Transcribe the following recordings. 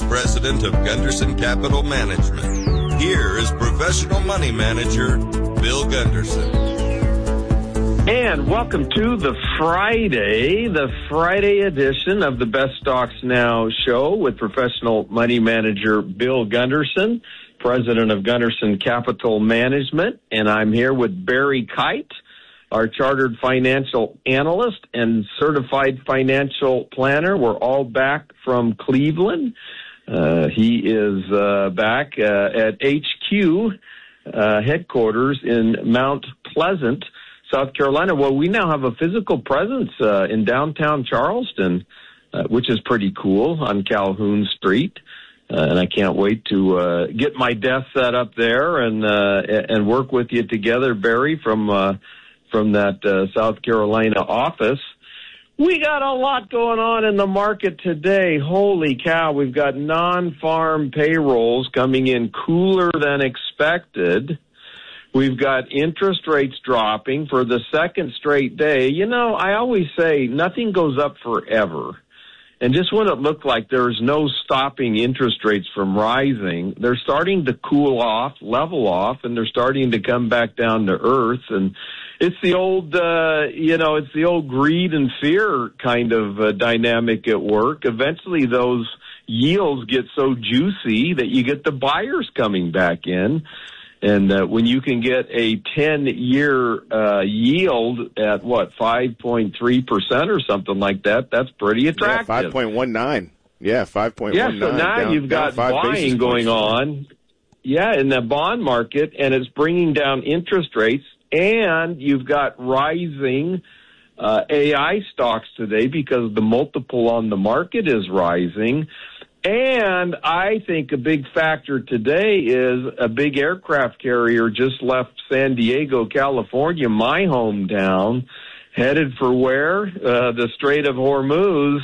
President of Gunderson Capital Management. Here is professional money manager, Bill Gunderson. And welcome to the Friday edition of the Best Stocks Now show with professional money manager Bill Gunderson, President of Gunderson Capital Management. And I'm here with Barry Kite, our chartered financial analyst and certified financial planner. We're all back from Cleveland. He is back at HQ headquarters in Mount Pleasant, South Carolina. Well, we now have a physical presence in downtown Charleston, which is pretty cool, on Calhoun Street. And I can't wait to get my desk set up there and work with you together, Barry, from that South Carolina office. We got a lot going on in the market today. Holy cow, we've got non-farm payrolls coming in cooler than expected. We've got interest rates dropping for the second straight day. You know, I always say nothing goes up forever. And just when it looked like there's no stopping interest rates from rising, they're starting to cool off, level off, and they're starting to come back down to earth. And it's the old, it's the old greed and fear kind of dynamic at work. Eventually those yields get so juicy that you get the buyers coming back in. And when you can get a 10-year yield at, 5.3% or something like that, that's pretty attractive. Yeah, 5.19. Yeah, 5.19. Yeah, so now you've got buying going on, in the bond market, and it's bringing down interest rates, and you've got rising AI stocks today because the multiple on the market is rising. And I think a big factor today is a big aircraft carrier just left San Diego, California, my hometown, headed for where? The Strait of Hormuz.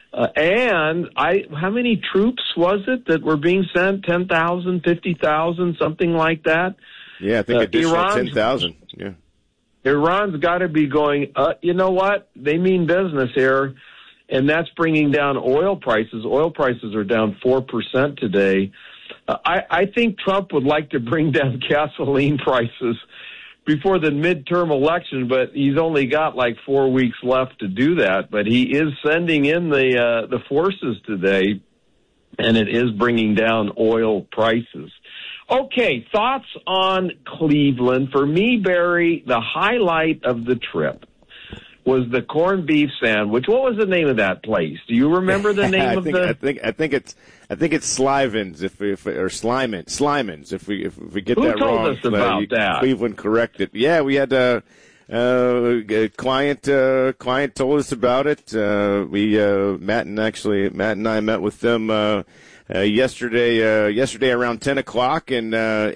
How many troops was it that were being sent? 10,000, 50,000, something like that? Yeah, I think additional 10,000. Yeah. Iran's got to be going, you know what? They mean business here. And that's bringing down oil prices. Oil prices are down 4% today. I think Trump would like to bring down gasoline prices before the midterm election, but he's only got like 4 weeks left to do that. But he is sending in the forces today, and it is bringing down oil prices. Okay, thoughts on Cleveland. For me, Barry, the highlight of the trip was the corned beef sandwich. What was the name of that place? Do you remember the name I think it's Slimans or Slimans if we get that wrong. Who told us about that? Cleveland corrected. Yeah, we had a client told us about it. Matt and I met with them yesterday around 10 o'clock, and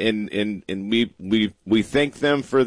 we thank them for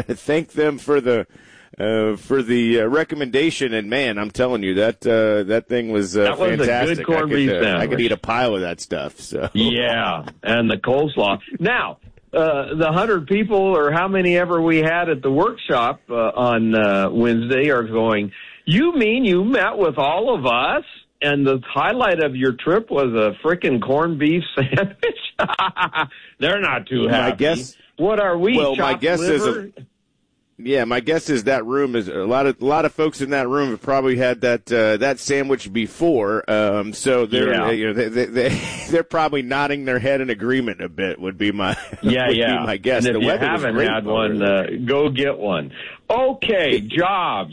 the recommendation, and man, I'm telling you that thing was fantastic. Was a good corned beef sandwich. I could eat a pile of that stuff. So yeah, and the coleslaw. Now, the 100 people or how many ever we had at the workshop on Wednesday are going, you mean you met with all of us? And the highlight of your trip was a frickin' corned beef sandwich? They're not too happy. My guess, what are we? Well, my guess liver? My guess is that room is a lot of folks in that room have probably had that sandwich before. So they're they're probably nodding their head in agreement a bit. Would be my Be my guess. And if the you haven't had one, go get one. Okay, jobs.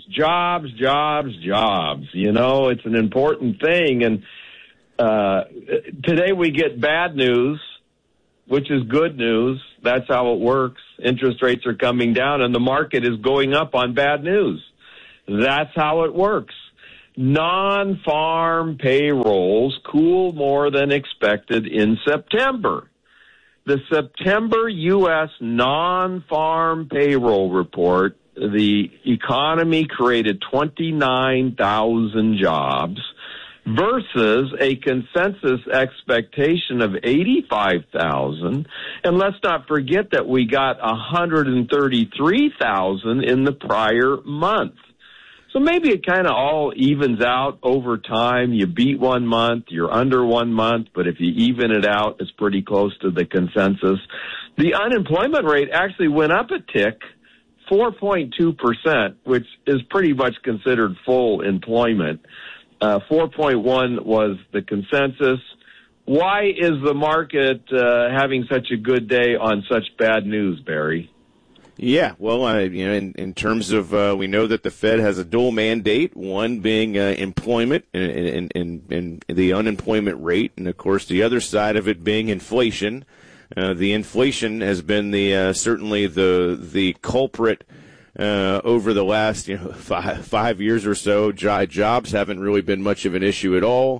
You know, it's an important thing. And today we get bad news, which is good news. That's how it works. Interest rates are coming down, and the market is going up on bad news. That's how it works. Non-farm payrolls cooled more than expected in September. The September U.S. non-farm payroll report, the economy created 29,000 jobs versus a consensus expectation of 85,000. And let's not forget that we got 133,000 in the prior month. So maybe it kind of all evens out over time. You beat 1 month, you're under 1 month, but if you even it out, it's pretty close to the consensus. The unemployment rate actually went up a tick, 4.2%, which is pretty much considered full employment. 4.1 was the consensus. Why is the market having such a good day on such bad news, Barry? Yeah, well, in terms of, we know that the Fed has a dual mandate, one being employment and the unemployment rate, and of course the other side of it being inflation. The inflation has been certainly the culprit over the last 5 years or so. Jobs haven't really been much of an issue at all.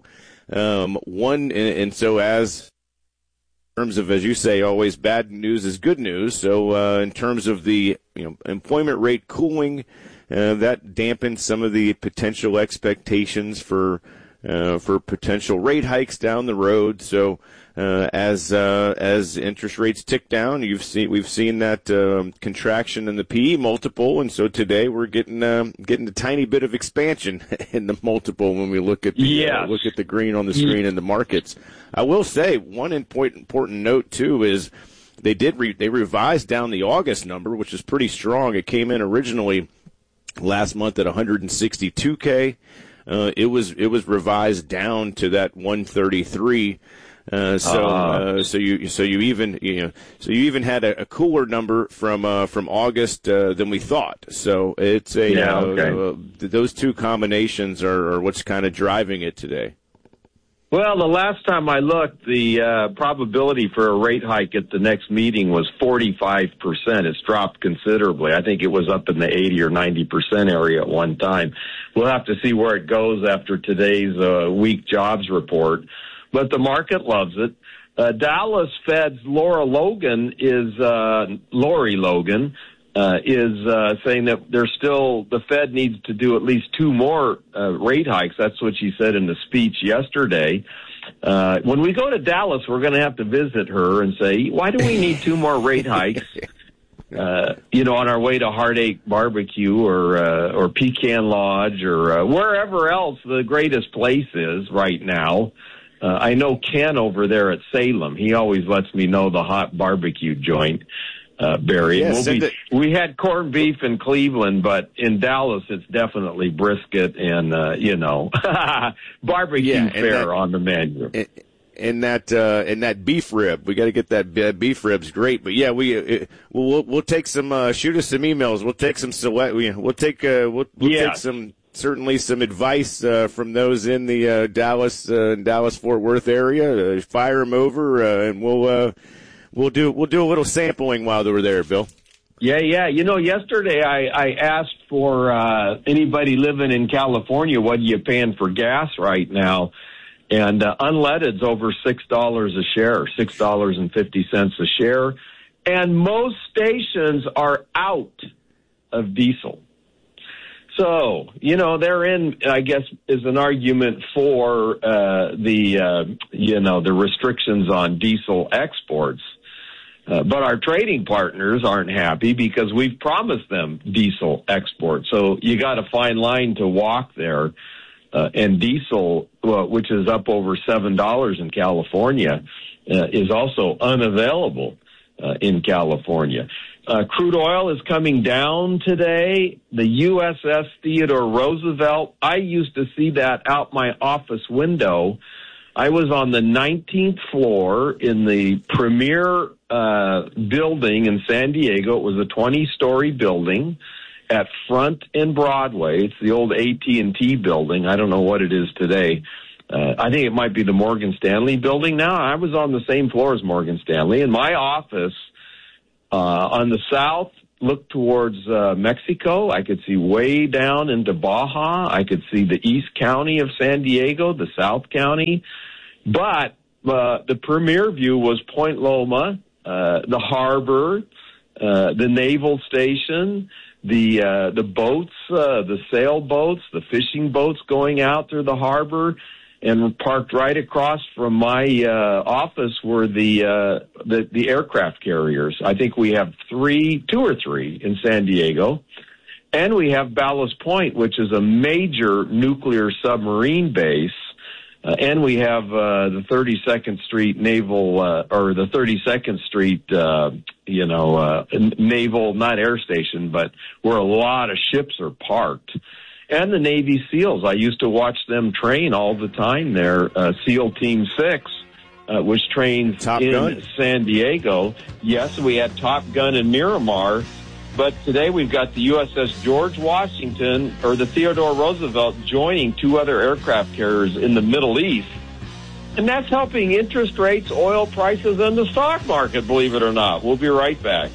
So as in terms of, as you say, always bad news is good news. So in terms of the employment rate cooling, that dampens some of the potential expectations for potential rate hikes down the road. So as interest rates tick down, we've seen that contraction in the PE multiple, and so today we're getting a tiny bit of expansion in the multiple when we look at the green on the screen in the markets. I will say one important note too is they revised down the August number, which is pretty strong. It came in originally last month at 162K. It was revised down to that 133. So you even had a cooler number from August than we thought. So it's those two combinations are what's kind of driving it today. Well, the last time I looked, the probability for a rate hike at the next meeting was 45%. It's dropped considerably. I think it was up in the 80 or 90% area at one time. We'll have to see where it goes after today's weak jobs report. But the market loves it. Dallas Fed's Lori Logan is saying that the Fed needs to do at least 2 more rate hikes. That's what she said in the speech yesterday. When we go to Dallas, we're going to have to visit her and say, why do we need 2 more rate hikes? On our way to Heartache Barbecue or Pecan Lodge or wherever else the greatest place is right now. I know Ken over there at Salem. He always lets me know the hot barbecue joint. Barry. Yes, we had corned beef in Cleveland, but in Dallas it's definitely brisket and barbecue fare on the menu. And that beef rib, we got to get that beef rib's great. But yeah, we'll take some shoot us some emails. We'll take some take some certainly some advice from those in the Dallas Fort Worth area. Fire them over, and We'll do a little sampling while we're there, Bill. Yeah. Yesterday I asked for anybody living in California, what are you paying for gas right now? And unleaded's over $6 a share, $6.50 a share. And most stations are out of diesel. So, they're in, I guess, is an argument for the restrictions on diesel exports. But our trading partners aren't happy because we've promised them diesel exports. So you got a fine line to walk there. And diesel, which is up over $7 in California, is also unavailable in California. Crude oil is coming down today. The USS Theodore Roosevelt, I used to see that out my office window. I was on the 19th floor in the premier building in San Diego. It was a 20-story building at Front and Broadway. It's the old AT&T building. I don't know what it is today. I think it might be the Morgan Stanley building now. I was on the same floor as Morgan Stanley. And my office on the south looked towards Mexico. I could see way down into Baja. I could see the East County of San Diego, the South County. But the premier view was Point Loma, the harbor, the naval station, the boats, the sailboats, the fishing boats going out through the harbor. And parked right across from my office were the aircraft carriers. I think we have 2 or 3 in San Diego. And we have Ballast Point, which is a major nuclear submarine base. And we have the 32nd Street Naval, or the 32nd Street, naval, not air station, but where a lot of ships are parked. And the Navy SEALs. I used to watch them train all the time there. SEAL Team 6, which trains in San Diego. Yes, we had Top Gun in Miramar. But today we've got the USS George Washington, or the Theodore Roosevelt, joining two other aircraft carriers in the Middle East. And that's helping interest rates, oil prices, and the stock market, believe it or not. We'll be right back.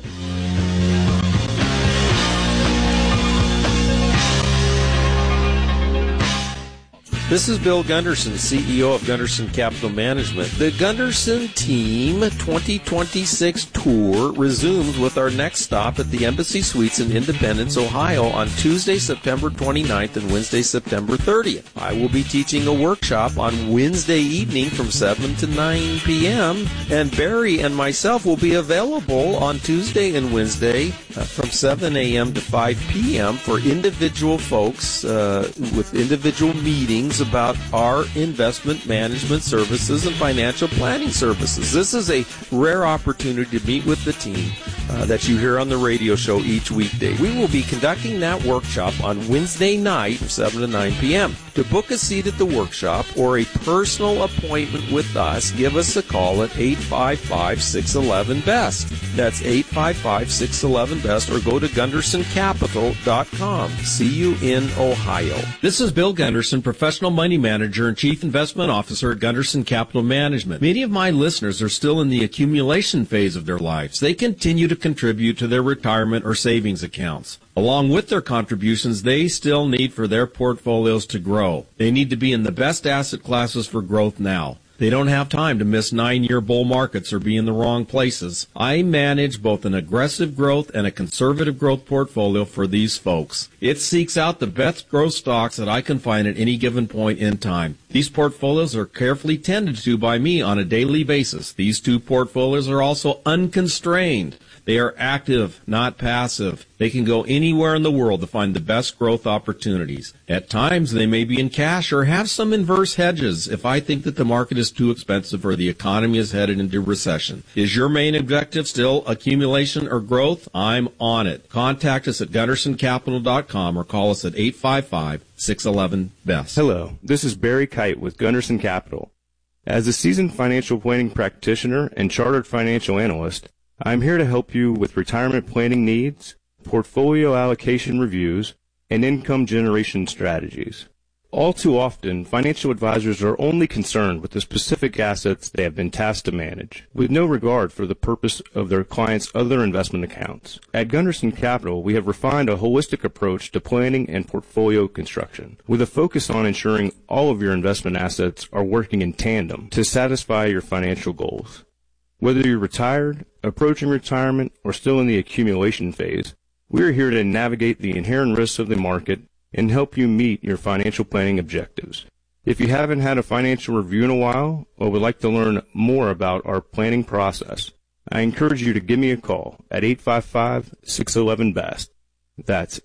This is Bill Gunderson, CEO of Gunderson Capital Management. The Gunderson Team 2026 tour resumes with our next stop at the Embassy Suites in Independence, Ohio on Tuesday, September 29th and Wednesday, September 30th. I will be teaching a workshop on Wednesday evening from 7 to 9 p.m. and Barry and myself will be available on Tuesday and Wednesday from 7 a.m. to 5 p.m. for individual folks with individual meetings about our investment management services and financial planning services. This is a rare opportunity to meet with the team that you hear on the radio show each weekday. We will be conducting that workshop on Wednesday night from 7 to 9 p.m. To book a seat at the workshop or a personal appointment with us, give us a call at 855-611-BEST. That's 855-611-BEST, or go to GundersonCapital.com. See you in Ohio. This is Bill Gunderson, Professional Money Manager and Chief Investment Officer at Gunderson Capital Management. Many of my listeners are still in the accumulation phase of their lives. They continue to contribute to their retirement or savings accounts. Along with their contributions, they still need for their portfolios to grow. They need to be in the best asset classes for growth now. They don't have time to miss 9-year bull markets or be in the wrong places. I manage both an aggressive growth and a conservative growth portfolio for these folks. It seeks out the best growth stocks that I can find at any given point in time. These portfolios are carefully tended to by me on a daily basis. These two portfolios are also unconstrained. They are active, not passive. They can go anywhere in the world to find the best growth opportunities. At times, they may be in cash or have some inverse hedges if I think that the market is too expensive or the economy is headed into recession. Is your main objective still accumulation or growth? I'm on it. Contact us at GundersonCapital.com or call us at 855-611-BEST. Hello, this is Barry Kite with Gunderson Capital. As a seasoned financial planning practitioner and chartered financial analyst, I'm here to help you with retirement planning needs, portfolio allocation reviews, and income generation strategies. All too often, financial advisors are only concerned with the specific assets they have been tasked to manage, with no regard for the purpose of their clients' other investment accounts. At Gunderson Capital, we have refined a holistic approach to planning and portfolio construction, with a focus on ensuring all of your investment assets are working in tandem to satisfy your financial goals. Whether you're retired, approaching retirement, or still in the accumulation phase, we're here to navigate the inherent risks of the market and help you meet your financial planning objectives. If you haven't had a financial review in a while or would like to learn more about our planning process, I encourage you to give me a call at 855-611-BEST. That's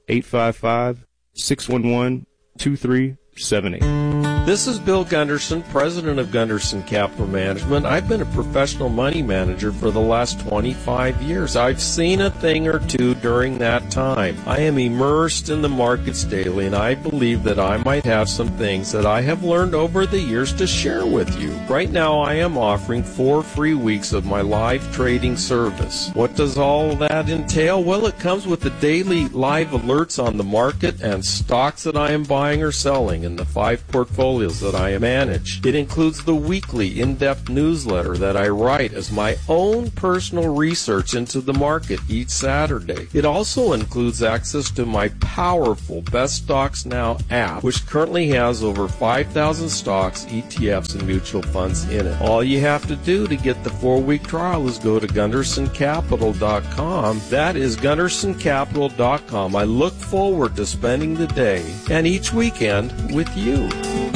855-611-2378. This is Bill Gunderson, president of Gunderson Capital Management. I've been a professional money manager for the last 25 years. I've seen a thing or two during that time. I am immersed in the markets daily, and I believe that I might have some things that I have learned over the years to share with you. Right now, I am offering 4 free weeks of my live trading service. What does all that entail? Well, it comes with the daily live alerts on the market and stocks that I am buying or selling in the 5 portfolios that I manage. It includes the weekly in-depth newsletter that I write as my own personal research into the market each Saturday. It also includes access to my powerful Best Stocks Now app, which currently has over 5,000 stocks, ETFs, and mutual funds in it. All you have to do to get the 4-week trial is go to GundersonCapital.com. That is GundersonCapital.com. I look forward to spending the day and each weekend with you.